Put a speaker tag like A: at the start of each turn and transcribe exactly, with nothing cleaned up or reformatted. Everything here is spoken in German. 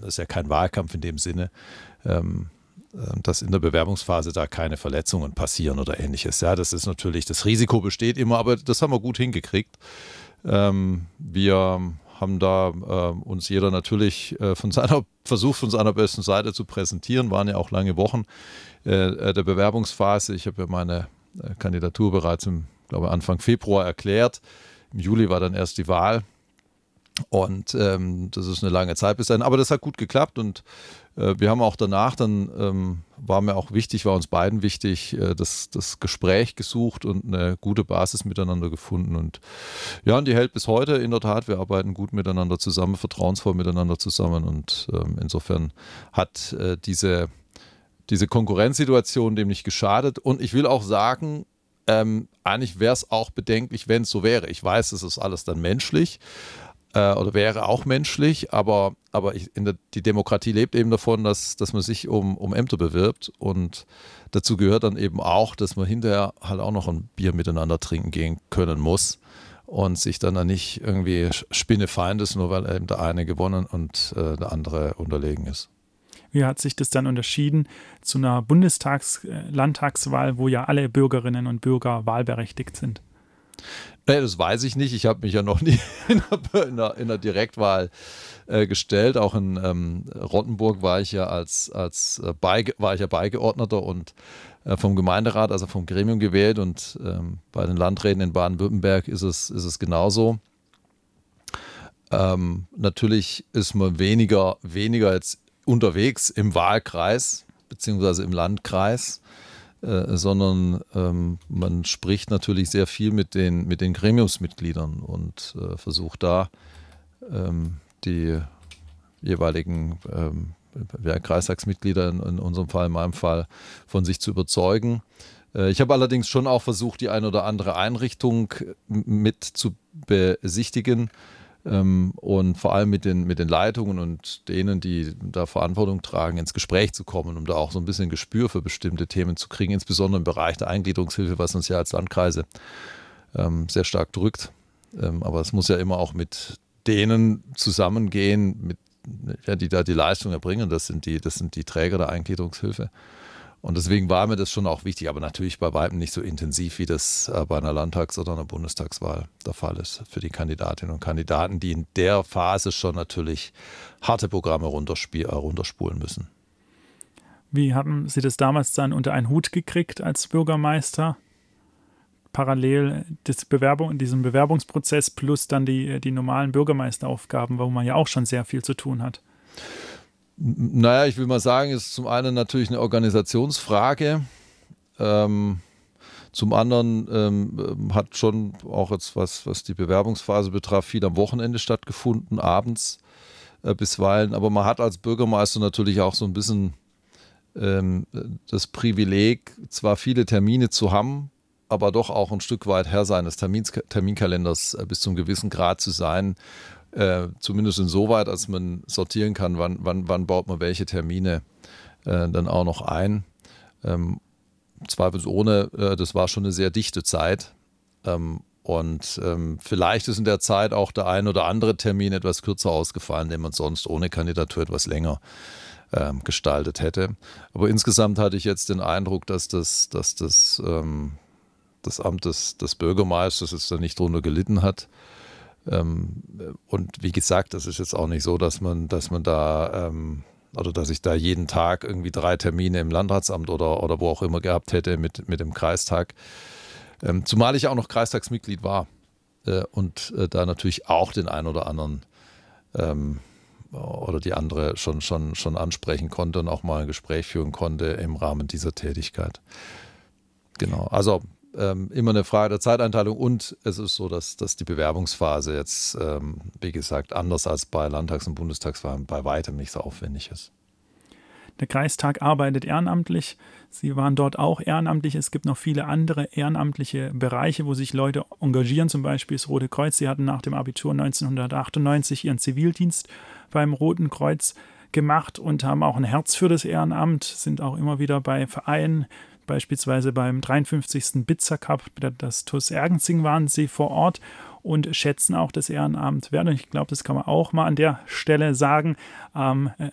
A: das ist ja kein Wahlkampf in dem Sinne, ähm, dass in der Bewerbungsphase da keine Verletzungen passieren oder ähnliches. Ja, das ist natürlich, das Risiko besteht immer, aber das haben wir gut hingekriegt. Ähm, wir haben da äh, uns jeder natürlich äh, von seiner, versucht, von seiner besten Seite zu präsentieren, waren ja auch lange Wochen äh, der Bewerbungsphase. Ich habe ja meine äh, Kandidatur bereits im, glaube Anfang Februar erklärt. Im Juli war dann erst die Wahl. Und ähm, das ist eine lange Zeit bis dahin. Aber das hat gut geklappt und äh, wir haben auch danach, dann ähm, war mir auch wichtig, war uns beiden wichtig, äh, das, das Gespräch gesucht und eine gute Basis miteinander gefunden. Und ja, und die hält bis heute in der Tat. Wir arbeiten gut miteinander zusammen, vertrauensvoll miteinander zusammen. Und ähm, insofern hat äh, diese, diese Konkurrenzsituation dem nicht geschadet. Und ich will auch sagen, ähm, eigentlich wäre es auch bedenklich, wenn es so wäre. Ich weiß, es ist alles dann menschlich. Oder wäre auch menschlich, aber, aber ich, in der, die Demokratie lebt eben davon, dass, dass man sich um, um Ämter bewirbt und dazu gehört dann eben auch, dass man hinterher halt auch noch ein Bier miteinander trinken gehen können muss und sich dann, dann nicht irgendwie Spinnefeind ist, nur weil eben der eine gewonnen und äh, der andere unterlegen ist.
B: Wie hat sich das dann unterschieden zu einer Bundestags-, Landtagswahl, wo ja alle Bürgerinnen und Bürger wahlberechtigt sind?
A: Nee, das weiß ich nicht. Ich habe mich ja noch nie in einer, in einer, in einer Direktwahl äh, gestellt. Auch in ähm, Rottenburg war ich ja als, als äh, Beige, war ich ja Beigeordneter und äh, vom Gemeinderat, also vom Gremium gewählt. Und ähm, bei den Landräten in Baden-Württemberg ist es, ist es genauso. Ähm, natürlich ist man weniger, weniger jetzt unterwegs im Wahlkreis beziehungsweise im Landkreis. Äh, sondern ähm, man spricht natürlich sehr viel mit den, mit den Gremiumsmitgliedern und äh, versucht da ähm, die jeweiligen ähm, ja, Kreistagsmitglieder, in, in unserem Fall, in meinem Fall, von sich zu überzeugen. Äh, ich habe allerdings schon auch versucht, die eine oder andere Einrichtung mit zu besichtigen. Und vor allem mit den, mit den Leitungen und denen, die da Verantwortung tragen, ins Gespräch zu kommen, um da auch so ein bisschen Gespür für bestimmte Themen zu kriegen, insbesondere im Bereich der Eingliederungshilfe, was uns ja als Landkreise ähm, sehr stark drückt. Ähm, aber es muss ja immer auch mit denen zusammengehen, mit, ja, die da die Leistung erbringen. Das sind die, das sind die Träger der Eingliederungshilfe. Und deswegen war mir das schon auch wichtig, aber natürlich bei weitem nicht so intensiv, wie das bei einer Landtags- oder einer Bundestagswahl der Fall ist für die Kandidatinnen und Kandidaten, die in der Phase schon natürlich harte Programme runterspulen müssen.
B: Wie haben Sie das damals dann unter einen Hut gekriegt als Bürgermeister? Parallel das Bewerbung, diesen Bewerbungsprozess plus dann die, die normalen Bürgermeisteraufgaben, wo man ja auch schon sehr viel zu tun hat.
A: Naja, ich will mal sagen, es ist zum einen natürlich eine Organisationsfrage. Ähm, zum anderen ähm, hat schon auch jetzt, was, was die Bewerbungsphase betraf, viel am Wochenende stattgefunden, abends äh, bisweilen. Aber man hat als Bürgermeister natürlich auch so ein bisschen ähm, das Privileg, zwar viele Termine zu haben, aber doch auch ein Stück weit Herr seines Termins, Terminkalenders äh, bis zum gewissen Grad zu sein. Äh, zumindest insoweit, als man sortieren kann, wann, wann, wann baut man welche Termine äh, dann auch noch ein. Ähm, zweifelsohne, äh, das war schon eine sehr dichte Zeit. Ähm, und ähm, vielleicht ist in der Zeit auch der ein oder andere Termin etwas kürzer ausgefallen, den man sonst ohne Kandidatur etwas länger ähm, gestaltet hätte. Aber insgesamt hatte ich jetzt den Eindruck, dass das, dass das, ähm, das Amt des, des Bürgermeisters jetzt da nicht drunter gelitten hat. Und wie gesagt, das ist jetzt auch nicht so, dass man, dass man da ähm, oder dass ich da jeden Tag irgendwie drei Termine im Landratsamt oder, oder wo auch immer gehabt hätte mit, mit dem Kreistag. Ähm, zumal ich auch noch Kreistagsmitglied war äh, und äh, da natürlich auch den einen oder anderen ähm, oder die andere schon, schon, schon ansprechen konnte und auch mal ein Gespräch führen konnte im Rahmen dieser Tätigkeit. Genau, also Ähm, immer eine Frage der Zeiteinteilung und es ist so, dass, dass die Bewerbungsphase jetzt, ähm, wie gesagt, anders als bei Landtags- und Bundestagswahlen bei weitem nicht so aufwendig ist.
B: Der Kreistag arbeitet ehrenamtlich. Sie waren dort auch ehrenamtlich. Es gibt noch viele andere ehrenamtliche Bereiche, wo sich Leute engagieren, zum Beispiel das Rote Kreuz. Sie hatten nach dem Abitur neunzehnhundertachtundneunzig ihren Zivildienst beim Roten Kreuz gemacht und haben auch ein Herz für das Ehrenamt, sind auch immer wieder bei Vereinen, beispielsweise beim dreiundfünfzigsten Bitzer Cup, das T U S Ergenzing, waren sie vor Ort und schätzen auch das Ehrenamt wert. Und ich glaube, das kann man auch mal an der Stelle sagen. Ähm,